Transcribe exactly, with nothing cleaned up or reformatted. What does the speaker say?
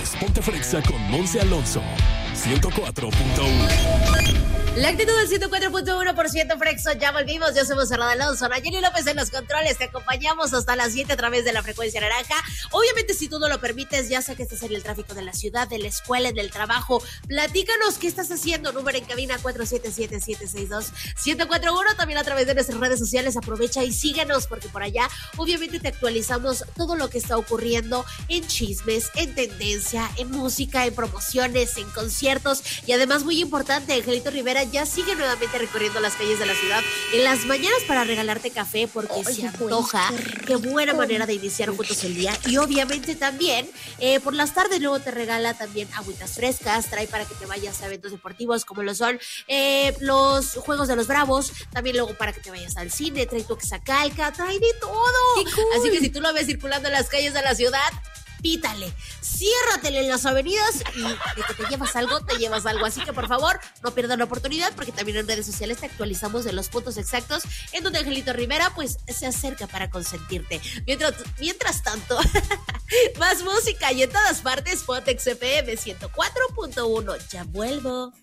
es Ponte Frexa con Monse Alonso. ciento cuatro punto uno. La actitud del ciento cuatro punto uno por ciento Frexo, ya volvimos, yo somos Serrada Alonso, Nayeli López en los controles, te acompañamos hasta las siete a través de la frecuencia naranja. Obviamente, si tú no lo permites, ya sé que estás en el tráfico de la ciudad, de la escuela, del trabajo, platícanos qué estás haciendo. Número en cabina cuatro siete siete, siete seis dos, uno cero cuatro uno, también a través de nuestras redes sociales. Aprovecha y síguenos, porque por allá obviamente te actualizamos todo lo que está ocurriendo en chismes, en tendencia, en música, en promociones, en conciertos, y además, muy importante, Angelito Rivera ya sigue nuevamente recorriendo las calles de la ciudad en las mañanas para regalarte café, porque oh, se antoja. Qué buena manera de iniciar juntos el día. Y obviamente también eh, por las tardes luego te regala también agüitas frescas, trae para que te vayas a eventos deportivos como lo son eh, los Juegos de los Bravos, también luego para que te vayas al cine, trae tu quesacalca, trae de todo. Cool. Así que si tú lo ves circulando en las calles de la ciudad, pítale, ciérratele en las avenidas y de que te llevas algo, te llevas algo. Así que por favor, no pierdan la oportunidad, porque también en redes sociales te actualizamos de los puntos exactos en donde Angelito Rivera pues se acerca para consentirte. Mientras, mientras tanto, más música y en todas partes, Pontex F M ciento cuatro punto uno. Ya vuelvo.